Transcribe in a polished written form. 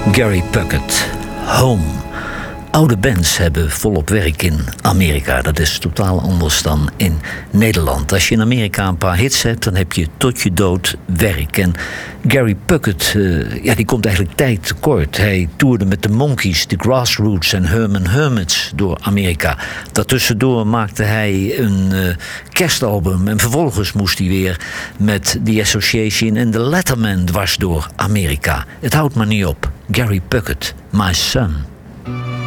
Gary Puckett, Home. Oude bands hebben volop werk in Amerika. Dat is totaal anders dan in Nederland. Als je in Amerika een paar hits hebt, dan heb je tot je dood werk. En Gary Puckett, die komt eigenlijk tijd tekort. Hij toerde met de Monkees, de Grassroots en Herman Hermits door Amerika. Daartussendoor maakte hij een kerstalbum. En vervolgens moest hij weer met The Association en The Letterman dwars door Amerika. Het houdt maar niet op. Gary Puckett, My Son.